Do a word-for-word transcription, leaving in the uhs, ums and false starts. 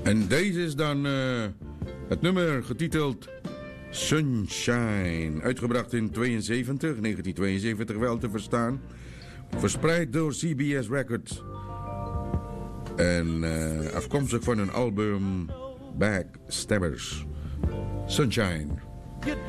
En deze is dan uh, het nummer getiteld Sunshine. Uitgebracht in tweeënzeventig, negentien tweeënzeventig wel te verstaan. Verspreid door C B S Records. En uh, afkomstig van hun album Backstabbers. Sunshine.